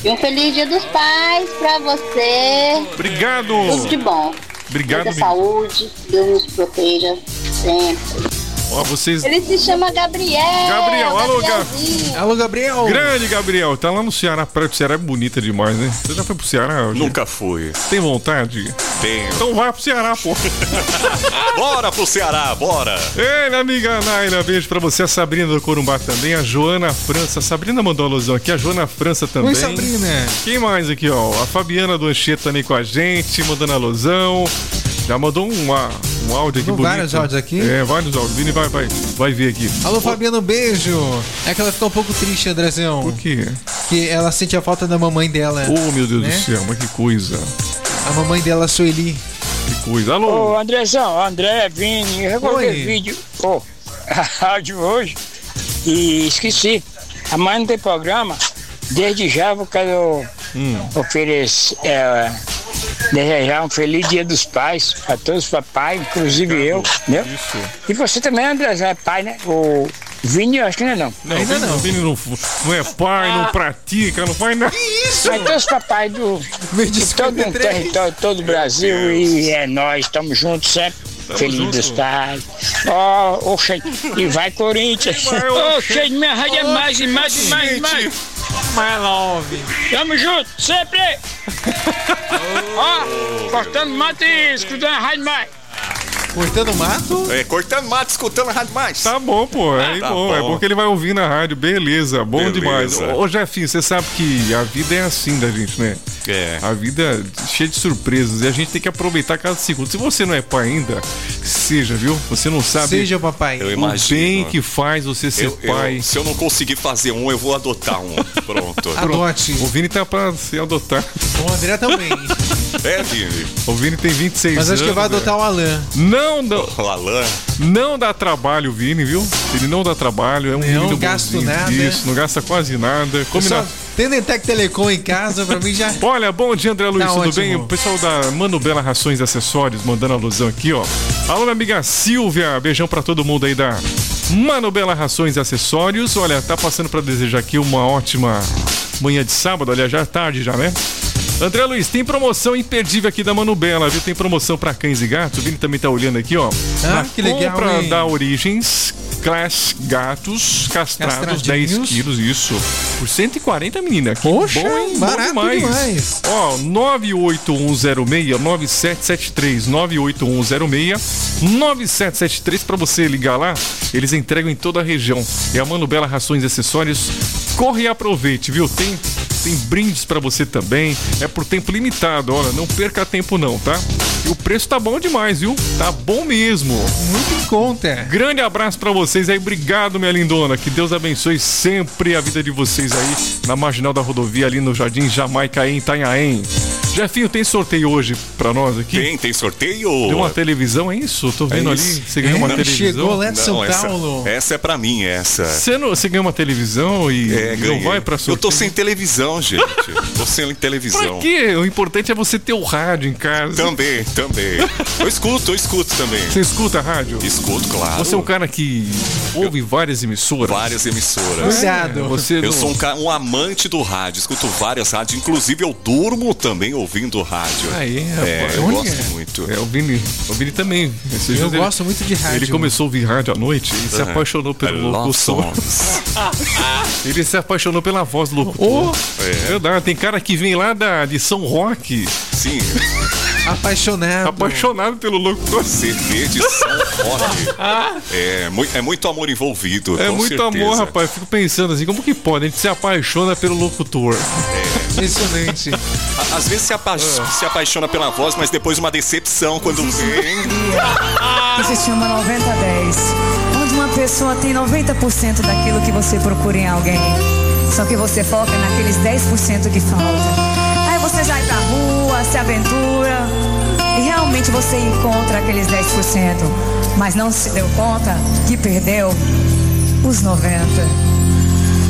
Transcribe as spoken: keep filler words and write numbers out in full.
E um feliz Dia dos Pais pra você. Obrigado. Tudo de bom. Obrigado. Muita saúde, Deus nos proteja sempre. Ó, vocês... Ele se chama Gabriel. Gabriel, alô, Gabriel. Alô, Gabriel. Grande Gabriel, tá lá no Ceará. A praia do Ceará é bonita demais, né? Você já foi pro Ceará hoje? Nunca fui. Tem vontade? Tenho. Então vai pro Ceará, pô. Bora pro Ceará, bora. Ei, minha amiga Naila, beijo pra você. A Sabrina do Corumbá também. A Joana França. A Sabrina mandou uma alusão aqui. A Joana França também. Oi, Sabrina. Quem mais aqui, ó? A Fabiana do Anchieta também com a gente, mandando alusão. Já mandou uma, um áudio aqui bonito. Vários áudios aqui? É, vários áudios. Vini vai, vai, vai ver aqui. Alô, Fabiano, beijo. É que ela ficou um pouco triste, Andrezão. Por quê? Que ela sente a falta da mamãe dela. Oh, meu Deus, né, do céu, mas que coisa. A mamãe dela, Sueli. Que coisa. Alô? Ô, Andrezão, André, Vini, eu coloquei vídeo, ô, rádio hoje e esqueci. Amanhã não tem programa. Desde já eu quero hum. oferecer, é, desejar um feliz Dia dos Pais a todos os papais, inclusive eu, né? Isso. E você também, Andrezão, é pai, né? O Vini, eu acho que ainda não. Não, ainda não. O Vini não, não é pai, ah. não pratica, não faz nada. Que isso? Mas todos os papais do, de todo um território, todo o Brasil, Deus. E é nós, estamos juntos sempre. Tamo Feliz junto. Dos pais. Ó, oh, oh, e vai Corinthians. Ô, oh, cheio de minha rádio é mais e mais e mais e mais. My love. Tamo junto, sempre. Ó, oh, cortando mato e escutando a rádio mais. Cortando mato? É, cortando mato, escutando a rádio mais. Tá bom, pô. É, tá bom. bom. É bom que ele vai ouvir na rádio. Beleza, bom Beleza. demais. Ô, Jefinho, você sabe que a vida é assim da gente, né? É. A vida é cheia de surpresas e a gente tem que aproveitar cada segundo. Se você não é pai ainda, seja, viu? Você não sabe. Seja papai. Eu imagino. O bem que faz você ser eu, pai. Eu, se eu não conseguir fazer um, eu vou adotar um. Pronto. Adote. O Vini tá pra se adotar. O André também. É, Vini. O Vini tem vinte e seis anos. Mas acho que vai adotar é. o Alan. Não, não. O Alan. Não dá trabalho, Vini, viu? Ele não dá trabalho. É um não não gasto nada. Isso, não gasta quase nada. Combina... Tendo Entec Telecom em casa, pra mim já... Olha, bom dia, André Luiz, tá tudo ótimo. bem? O pessoal da Mano Bela Rações e Acessórios mandando alusão aqui, ó. Alô, minha amiga Silvia, beijão pra todo mundo aí da Mano Bela Rações e Acessórios. Olha, tá passando pra desejar aqui uma ótima manhã de sábado, aliás, já é tarde já, né? André Luiz, tem promoção imperdível aqui da Mano Bela, viu? Tem promoção pra cães e gatos. O Vini também tá olhando aqui, ó. Ah, Na que legal, compra hein? da Origens, Class Gatos castrados dez quilos, isso. Por cento e quarenta, menina. Que Poxa, bom, hein? barato bom demais. demais. Ó, nove oito um zero seis nove sete sete três, nove oito um zero seis nove sete sete três pra você ligar lá. Eles entregam em toda a região. É a Mano Bela Rações e Acessórios. Corre e aproveite, viu? Tem Tem brindes pra você também. É por tempo limitado, olha, não perca tempo não, tá? E o preço tá bom demais, viu? Tá bom mesmo. Muito em conta. Grande abraço pra vocês aí. Obrigado, minha lindona. Que Deus abençoe sempre a vida de vocês aí na Marginal da Rodovia, ali no Jardim Jamaica, em Itanhaém. Jefinho, tem sorteio hoje pra nós aqui? Tem, tem sorteio? Tem uma televisão, é isso? Tô vendo é ali. Isso. Você ganhou é, uma televisão. Chegou lá de São não, essa, Paulo. Essa é pra mim, essa. Você, não, você ganhou uma televisão e é, não vai pra sorteio? Eu tô sem televisão, gente. Tô sem televisão. Pra quê? O importante é você ter o rádio em casa. Também, também. Eu escuto, eu escuto também. Você escuta a rádio? Escuto, claro. Você é um cara que ouve eu, várias emissoras? Várias emissoras. Cuidado. Você eu não... sou um, cara, um amante do rádio, escuto várias rádios. Inclusive eu durmo também ouvindo rádio. Aí, rapaz. É, eu gosto é? muito. É, o Vini, o Vini também. Esse eu gosto ele, muito de rádio. Ele começou a ouvir rádio à noite e se apaixonou pelo locutor. Ele se apaixonou pela voz do locutor. Oh. É verdade, tem cara que vem lá da, de São Roque. Sim. Apaixonado. Apaixonado pelo locutor. C D de São Roque. É, muito, é muito amor envolvido. É com muito certeza. amor, rapaz. Eu fico pensando assim, como que pode? A gente se apaixona pelo locutor. É. Impressionante. Às vezes se, apa- é. se apaixona pela voz, mas depois uma decepção quando vem. Que se chama noventa dez, onde uma pessoa tem noventa por cento daquilo que você procura em alguém. Só que você foca naqueles dez por cento que falta. Aí você sai pra rua, se aventura e realmente você encontra aqueles dez por cento, mas não se deu conta que perdeu os noventa por cento.